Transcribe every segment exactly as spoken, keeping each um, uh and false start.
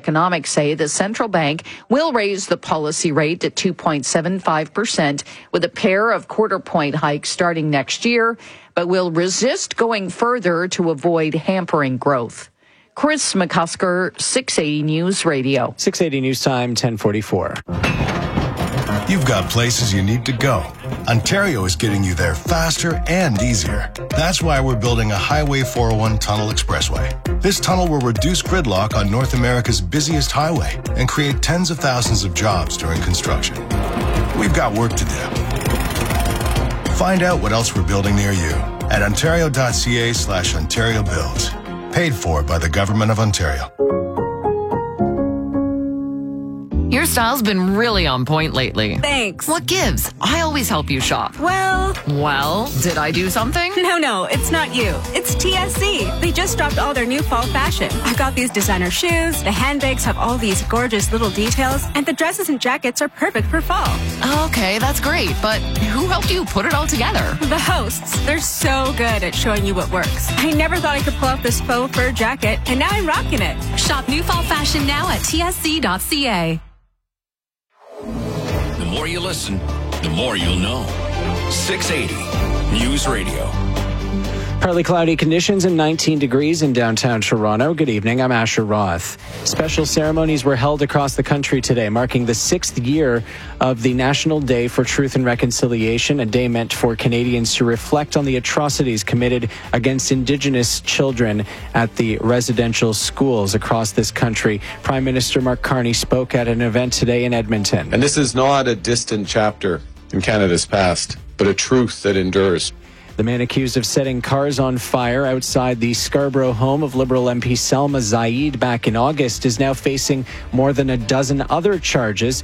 economics say the central bank will raise the policy rate to two point seven five percent with a pair of quarter point hikes starting next year, but will resist going further to avoid hampering growth. Chris McCusker, six eighty News Radio. six eighty News Time, ten forty-four. You've got places you need to go. Ontario is getting you there faster and easier. That's why we're building a Highway four oh one Tunnel Expressway. This tunnel will reduce gridlock on North America's busiest highway and create tens of thousands of jobs during construction. We've got work to do. Find out what else we're building near you at ontario.ca slash Ontario Builds. Paid for by the Government of Ontario. Your style's been really on point lately. Thanks. What gives? I always help you shop. Well... Well, did I do something? No, no, it's not you. It's T S C. They just dropped all their new fall fashion. I've got these designer shoes, the handbags have all these gorgeous little details, and the dresses and jackets are perfect for fall. Okay, that's great, but who helped you put it all together? The hosts. They're so good at showing you what works. I never thought I could pull off this faux fur jacket, and now I'm rocking it. Shop new fall fashion now at T S C dot C A. The more you listen, the more you'll know. six eighty News Radio. Partly cloudy conditions and nineteen degrees in downtown Toronto. Good evening, I'm Asher Roth. Special ceremonies were held across the country today, marking the sixth year of the National Day for Truth and Reconciliation, a day meant for Canadians to reflect on the atrocities committed against Indigenous children at the residential schools across this country. Prime Minister Mark Carney spoke at an event today in Edmonton. And this is not a distant chapter in Canada's past, but a truth that endures. The man accused of setting cars on fire outside the Scarborough home of Liberal M P Salma Zaid back in August is now facing more than a dozen other charges.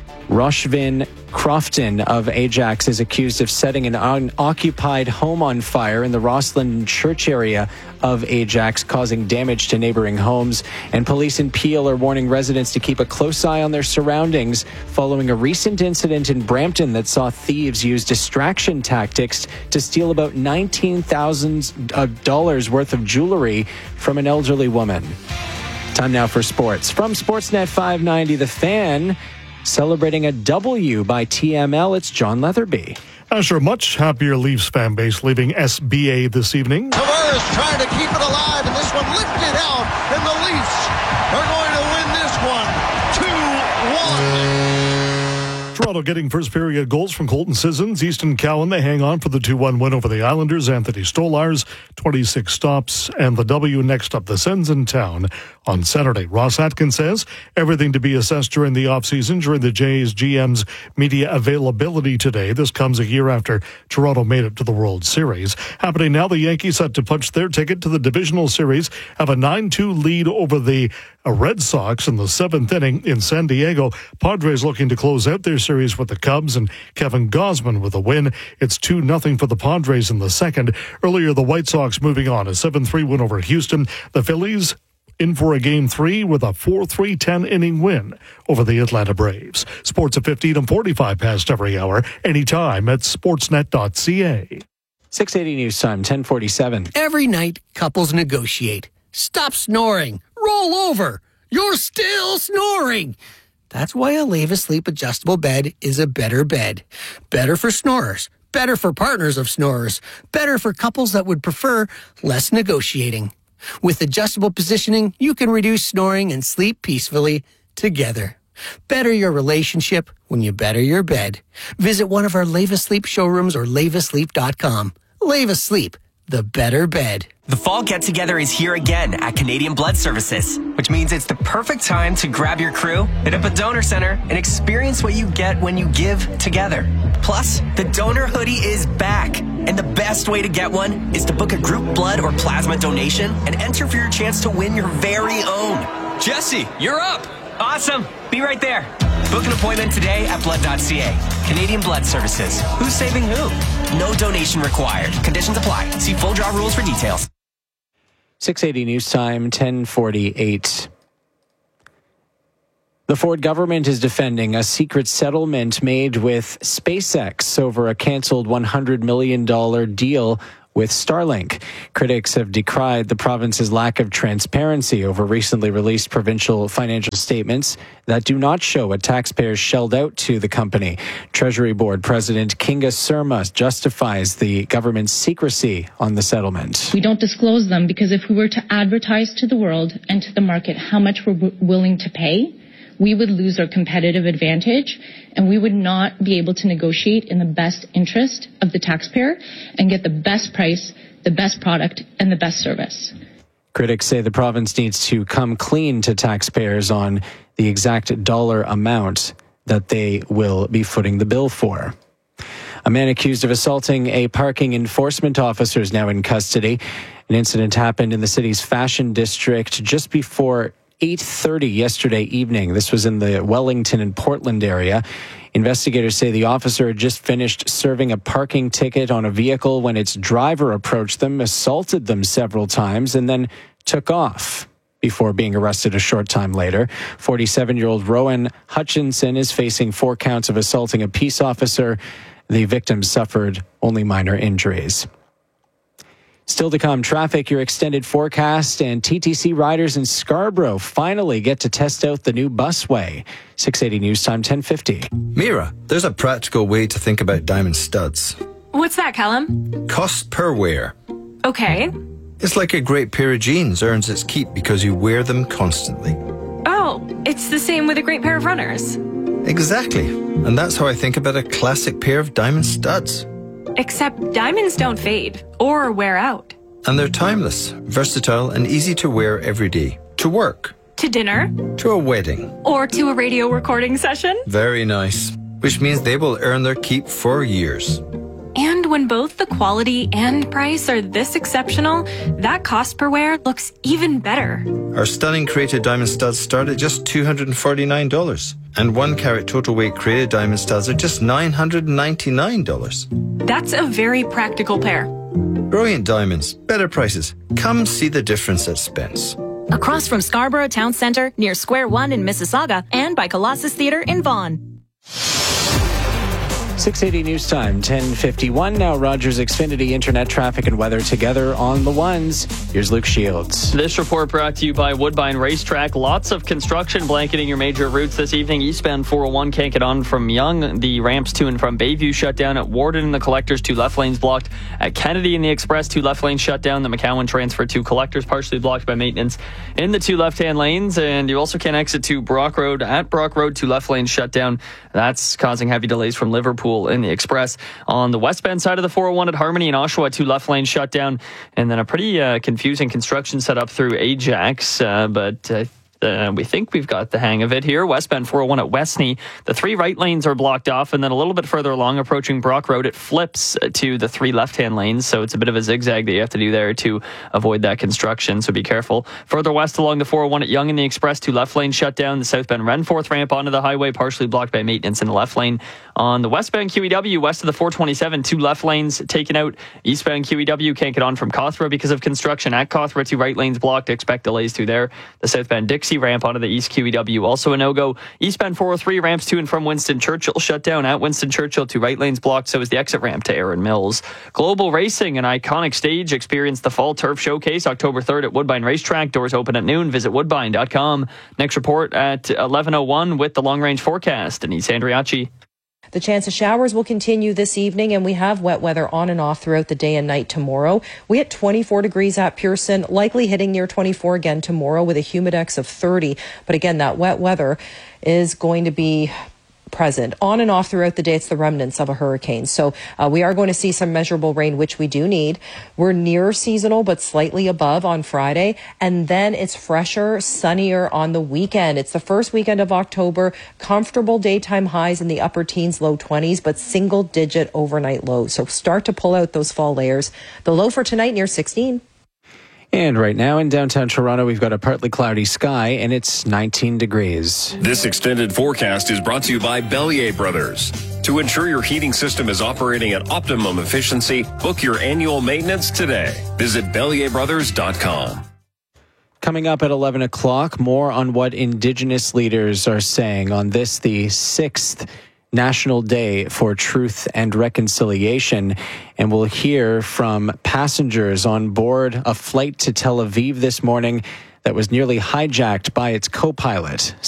Roshvin Crofton of Ajax is accused of setting an unoccupied home on fire in the Rossland Church area of Ajax, causing damage to neighboring homes. And police in Peel are warning residents to keep a close eye on their surroundings following a recent incident in Brampton that saw thieves use distraction tactics to steal about nineteen thousand dollars worth of jewelry from an elderly woman. Time now for sports. From Sportsnet five ninety, The Fan, celebrating a W by T M L, it's John Leatherby. Asher, a much happier Leafs fan base leaving S B A this evening. Tavares trying to keep it alive, and this one lifted out, and the Leafs are going to win this one two one. Toronto getting first period goals from Colton Sissons. Easton Cowan, they hang on for the two one win over the Islanders. Anthony Stolarz, twenty-six stops, and the W. Next up, the Sens in town on Saturday. Ross Atkins says everything to be assessed during the offseason, during the Jays G M's media availability today. This comes a year after Toronto made it to the World Series. Happening now, the Yankees set to punch their ticket to the Divisional Series, have a nine two lead over the Red Sox in the seventh inning in San Diego. Padres looking to close out their series with the Cubs, and Kevin Gausman with a win. It's two nothing for the Padres in the second. Earlier, the White Sox moving on, a seven three win over Houston. The Phillies in for a game three with a four three ten-inning win over the Atlanta Braves. Sports at fifteen and forty-five past every hour, anytime at sportsnet dot c a. six eighty News Time, ten forty-seven. Every night, couples negotiate. Stop snoring. Roll over. You're still snoring. That's why a Leva Sleep adjustable bed is a better bed. Better for snorers. Better for partners of snorers. Better for couples that would prefer less negotiating. With adjustable positioning, you can reduce snoring and sleep peacefully together. Better your relationship when you better your bed. Visit one of our Leva Sleep showrooms or leva sleep dot com. Leva Sleep, the better bed. The fall get-together is here again at Canadian Blood Services, which means it's the perfect time to grab your crew, hit up a donor center, and experience what you get when you give together. Plus, the donor hoodie is back, and the best way to get one is to book a group blood or plasma donation and enter for your chance to win your very own. Jesse, you're up! Awesome! Be right there. Book an appointment today at blood dot c a. Canadian Blood Services. Who's saving who? No donation required. Conditions apply. See full draw rules for details. six eighty News Time, ten forty-eight. The Ford government is defending a secret settlement made with SpaceX over a canceled one hundred million dollars deal with Starlink. Critics have decried the province's lack of transparency over recently released provincial financial statements that do not show what taxpayers shelled out to the company. Treasury Board President Kinga Surma justifies the government's secrecy on the settlement. We don't disclose them because if we were to advertise to the world and to the market how much we're w- willing to pay, we would lose our competitive advantage and we would not be able to negotiate in the best interest of the taxpayer and get the best price, the best product, and the best service. Critics say the province needs to come clean to taxpayers on the exact dollar amount that they will be footing the bill for. A man accused of assaulting a parking enforcement officer is now in custody. An incident happened in the city's fashion district just before eight thirty yesterday evening. This was in the Wellington and Portland area. Investigators say the officer had just finished serving a parking ticket on a vehicle when its driver approached them, assaulted them several times, and then took off before being arrested a short time later. forty-seven-year-old Rowan Hutchinson is facing four counts of assaulting a peace officer. The victim suffered only minor injuries. Still to come, traffic, your extended forecast, and T T C riders in Scarborough finally get to test out the new busway. six eighty News Time, ten fifty. Mira, there's a practical way to think about diamond studs. What's that, Callum? Cost per wear. Okay. It's like a great pair of jeans earns its keep because you wear them constantly. Oh, it's the same with a great pair of runners. Exactly. And that's how I think about a classic pair of diamond studs. Except diamonds don't fade or wear out. And they're timeless, versatile, and easy to wear every day. To work. To dinner. To a wedding. Or to a radio recording session. Very nice. Which means they will earn their keep for years. And when both the quality and price are this exceptional, that cost per wear looks even better. Our stunning created diamond studs start at just two hundred forty-nine dollars. And one carat total weight created diamond studs are just nine hundred ninety-nine dollars. That's a very practical pair. Brilliant diamonds, better prices. Come see the difference at Spence. Across from Scarborough Town Centre, near Square One in Mississauga, and by Colossus Theatre in Vaughan. six eighty News Time, ten fifty-one. Now Rogers Xfinity Internet traffic and weather together on the ones. Here's Luke Shields. This report brought to you by Woodbine Racetrack. Lots of construction blanketing your major routes this evening. Eastbound four oh one can't get on from Yonge. The ramps to and from Bayview shut down. At Warden and the Collectors, two left lanes blocked. At Kennedy and the Express, two left lanes shut down. The McCowan transfer to Collectors partially blocked by maintenance in the two left-hand lanes. And you also can't exit to Brock Road. At Brock Road, two left lanes shut down. That's causing heavy delays from Liverpool in the Express. On the westbound side of the four oh one at Harmony and Oshawa, two left lanes shut down, and then a pretty uh, confusing construction set up through Ajax, uh, but uh, Uh, we think we've got the hang of it here. Westbound four oh one at Westney. The three right lanes are blocked off, and then a little bit further along, approaching Brock Road, it flips to the three left-hand lanes, so it's a bit of a zigzag that you have to do there to avoid that construction, so be careful. Further west along the four oh one at Yonge and the Express, two left lanes shut down. The southbound Renforth ramp onto the highway, partially blocked by maintenance in the left lane. On the westbound Q E W, west of the four twenty-seven, two left lanes taken out. Eastbound Q E W can't get on from Cawthra because of construction. At Cawthra, two right lanes blocked. Expect delays through there. The southbound Dixie ramp onto the east Q E W, also a no-go. Eastbound four oh three ramps to and from Winston Churchill shut down. At Winston Churchill, two right lanes blocked. So is the exit ramp to Erin Mills. Global Racing, an iconic stage. Experience the Fall Turf Showcase October third at Woodbine Racetrack. Doors open at noon. Visit woodbine dot com. Next report at eleven oh one with the long-range forecast. Denise Andriacci. The chance of showers will continue this evening, and we have wet weather on and off throughout the day and night tomorrow. We hit twenty-four degrees at Pearson, likely hitting near twenty-four again tomorrow with a humidex of thirty. But again, that wet weather is going to be present on and off throughout the day. It's the remnants of a hurricane. So uh, we are going to see some measurable rain, which we do need. We're near seasonal, but slightly above on Friday. And then it's fresher, sunnier on the weekend. It's the first weekend of October. Comfortable daytime highs in the upper teens, low twenties, but single digit overnight lows. So start to pull out those fall layers. The low for tonight near sixteen. And right now in downtown Toronto, we've got a partly cloudy sky, and it's nineteen degrees. This extended forecast is brought to you by Bellier Brothers. To ensure your heating system is operating at optimum efficiency, book your annual maintenance today. Visit bellier brothers dot com. Coming up at eleven o'clock, more on what Indigenous leaders are saying on this, the sixth National Day for Truth and Reconciliation. And we'll hear from passengers on board a flight to Tel Aviv this morning that was nearly hijacked by its co-pilot.